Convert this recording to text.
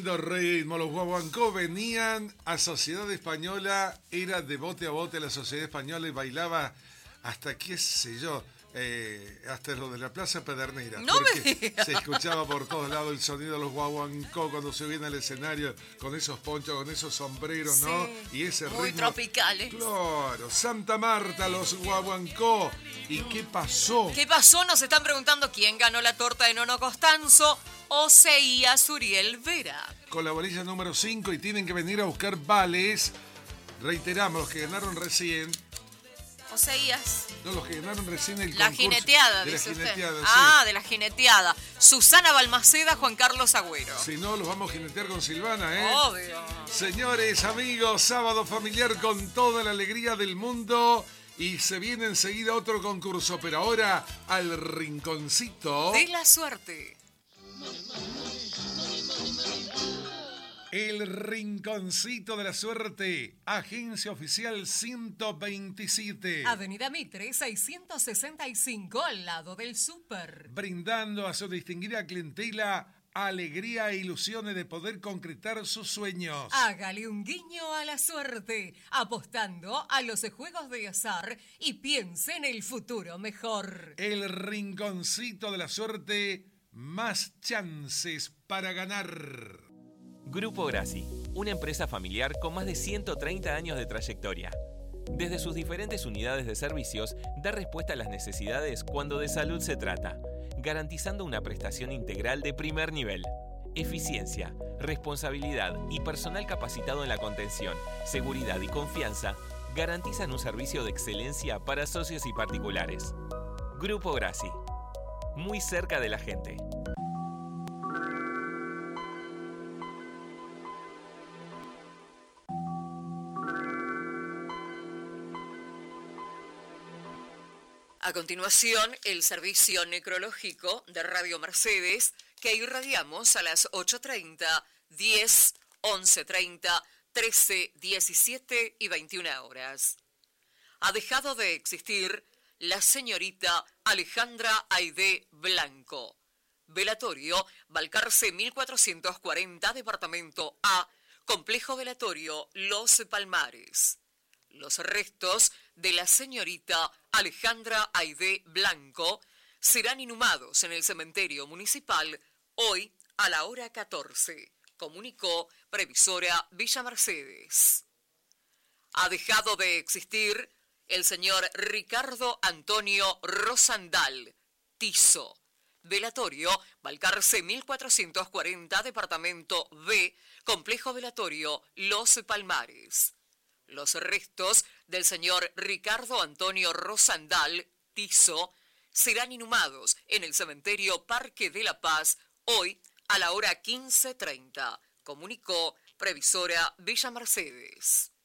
Ritmo, los guaguancó venían a Sociedad Española, era de bote a bote la Sociedad Española y bailaba hasta qué sé yo, hasta lo de la Plaza Pedernera. No me digas. Se escuchaba por todos lados el sonido de los guaguancó cuando se viene al escenario con esos ponchos, con esos sombreros, Sí, ¿no? Y ese muy ritmo. tropicales. Claro, Santa Marta, los guaguancó. ¿Y qué pasó? ¿Qué pasó? Nos están preguntando quién ganó la torta de Nono Costanzo. Oseías Uriel Vera. Con la bolilla número 5 y tienen que venir a buscar vales. Reiteramos, los que ganaron recién. Oseías. No, los que ganaron recién el La concurso. jineteada, De la dice jineteada, usted. sí. Ah, de la jineteada. Susana Balmaceda, Juan Carlos Agüero. Si no, los vamos a jinetear con Silvana, ¿eh? Obvio. Señores, amigos, sábado familiar con toda la alegría del mundo. Y se viene enseguida otro concurso, pero ahora al rinconcito. De la suerte. El rinconcito de la suerte, agencia oficial 127. Avenida Mitre, 665, al lado del súper. Brindando a su distinguida clientela alegría e ilusiones de poder concretar sus sueños. Hágale un guiño a la suerte, apostando a los juegos de azar y piense en el futuro mejor. El rinconcito de la suerte, más chances para ganar. Grupo Grassi, una empresa familiar con más de 130 años de trayectoria. Desde sus diferentes unidades de servicios, da respuesta a las necesidades cuando de salud se trata, garantizando una prestación integral de primer nivel. Eficiencia, responsabilidad y personal capacitado en la contención, seguridad y confianza garantizan un servicio de excelencia para socios y particulares. Grupo Grassi, muy cerca de la gente. A continuación, el servicio necrológico de Radio Mercedes, que irradiamos a las 8:30, 10, 11:30, 13, 17 y 21 horas. Ha dejado de existir la señorita Alejandra Aidé Blanco. Velatorio, Balcarce 1440, Departamento A, Complejo Velatorio Los Palmares. Los restos de la señorita Alejandra Aidé Blanco serán inhumados en el cementerio municipal hoy a la hora 14, comunicó Previsora Villa Mercedes. Ha dejado de existir el señor Ricardo Antonio Rosandal, Tizo. Velatorio, Balcarce 1440, Departamento B, Complejo Velatorio Los Palmares. Los restos del señor Ricardo Antonio Rosandal, Tizo, serán inhumados en el cementerio Parque de la Paz hoy a la hora 15:30, comunicó Previsora Villa Mercedes.